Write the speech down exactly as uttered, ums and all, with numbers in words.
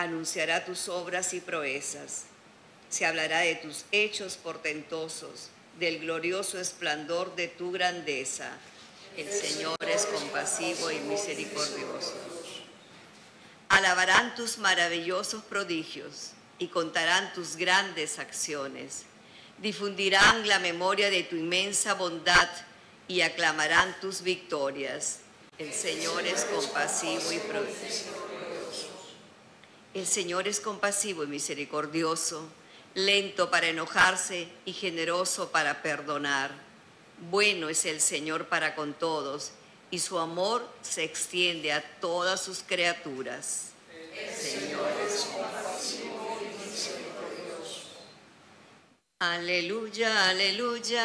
anunciará tus obras y proezas. Se hablará de tus hechos portentosos, del glorioso esplendor de tu grandeza. El Señor es compasivo y misericordioso. Alabarán tus maravillosos prodigios y contarán tus grandes acciones. Difundirán la memoria de tu inmensa bondad y aclamarán tus victorias. El Señor es compasivo y misericordioso. El Señor es compasivo y misericordioso, lento para enojarse y generoso para perdonar. Bueno es el Señor para con todos, y su amor se extiende a todas sus criaturas. El Señor es compasivo y misericordioso. Aleluya, aleluya.